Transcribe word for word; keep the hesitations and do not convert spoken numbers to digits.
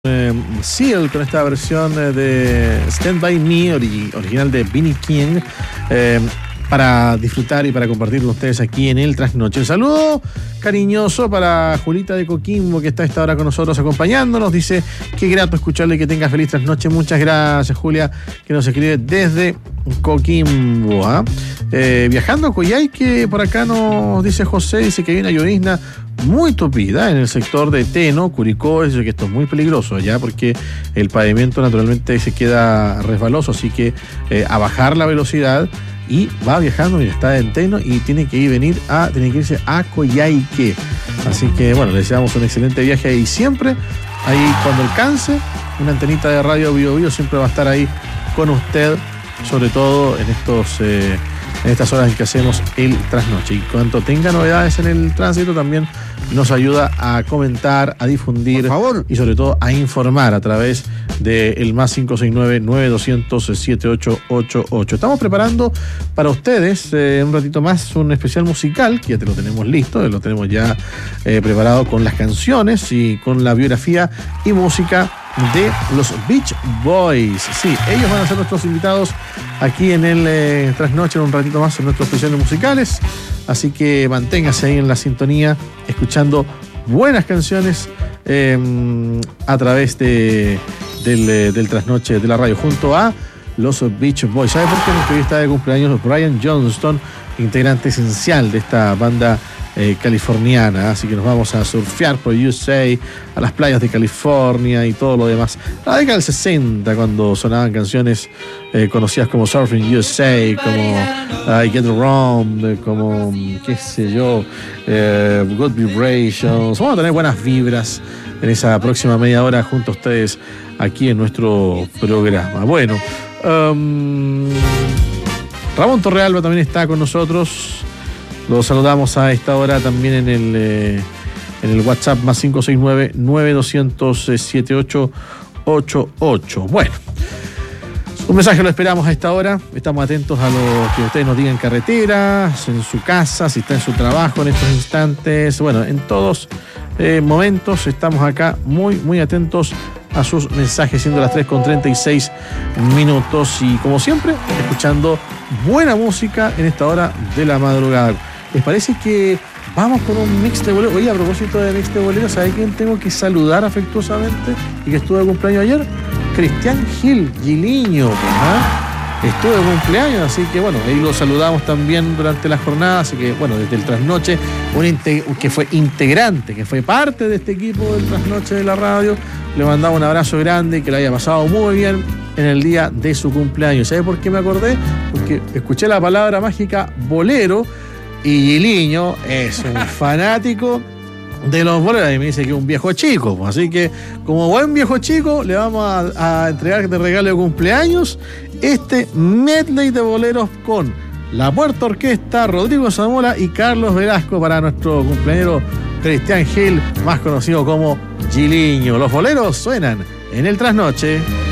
Eh, Seal con esta versión eh, de Stand By Me, ori- original de Vinnie King, eh, para disfrutar y para compartir con ustedes aquí en el Trasnoche. Un saludo cariñoso para Julita de Coquimbo, que está a esta hora con nosotros acompañándonos. Dice, qué grato escucharle, que tenga feliz trasnoche. Muchas gracias, Julia, que nos escribe desde Coquimbo. ¿ah? Eh, viajando a Coyhaique, por acá nos dice José, dice que hay una llovizna muy tupida en el sector de Teno, Curicó. Dice que esto es muy peligroso ya, porque el pavimento naturalmente se queda resbaloso, así que eh, a bajar la velocidad. Y va viajando y está en Teno y tiene que ir venir a, tiene que irse a Coyhaique. Así que bueno, le deseamos un excelente viaje ahí siempre. Ahí cuando alcance, una antenita de radio Bio Bio siempre va a estar ahí con usted, sobre todo en estos eh, en estas horas en que hacemos el trasnoche. Y cuando tenga novedades en el tránsito, también nos ayuda a comentar, a difundir, por favor, y sobre todo a informar a través del más cinco seis nueve, nueve dos cero cero, siete ocho ocho ocho. Estamos preparando para ustedes eh, un ratito más un especial musical, que ya te lo tenemos listo, lo tenemos ya eh, preparado con las canciones y con la biografía y música de los Beach Boys. Sí, ellos van a ser nuestros invitados aquí en el eh, Trasnoche en un ratito más en nuestros especiales musicales. Así que manténgase ahí en la sintonía, escuchando buenas canciones eh, a través de, del, del Trasnoche de la radio, junto a los Beach Boys. ¿Sabe por qué? Porque hoy está de cumpleaños Brian Johnston, integrante esencial de esta banda eh, californiana. Así que nos vamos a surfear por U S A, a las playas de California y todo lo demás. La década del sesenta, cuando sonaban canciones eh, conocidas como Surfing U S A, como I Get Around, como, qué sé yo, eh, Good Vibrations. Vamos a tener buenas vibras en esa próxima media hora junto a ustedes aquí en nuestro programa. Bueno, um, Ramón Torrealba también está con nosotros. Lo saludamos a esta hora también en el, eh, en el WhatsApp más cinco seis nueve, nueve dos cero cero, siete ocho ocho ocho. Bueno, un mensaje lo esperamos a esta hora. Estamos atentos a lo que ustedes nos digan en carretera, en su casa, si está en su trabajo en estos instantes. Bueno, en todos eh, momentos estamos acá muy, muy atentos a sus mensajes, siendo las tres con treinta y seis minutos. Y como siempre, escuchando buena música en esta hora de la madrugada. ¿Les parece que vamos con un mix de bolero? Oye, a propósito de mix de bolero, ¿sabe quién tengo que saludar afectuosamente y que estuvo de cumpleaños ayer? Cristian Gil, Giliño, ¿ah? Estuvo de cumpleaños, así que bueno, ahí lo saludamos también durante la jornada. Así que bueno, desde el Trasnoche, un integ- que fue integrante, que fue parte de este equipo del Trasnoche de la radio, le mandamos un abrazo grande y que le haya pasado muy bien en el día de su cumpleaños. ¿Sabe por qué me acordé? Porque escuché la palabra mágica bolero y Giliño es un fanático de los boleros y me dice que es un viejo chico. Así que, como buen viejo chico, le vamos a, a entregar de regalo de cumpleaños este medley de boleros con la Puerta Orquesta, Rodrigo Zamora y Carlos Velasco para nuestro cumpleañero Cristian Gil, más conocido como Giliño. Los boleros suenan en el Trasnoche.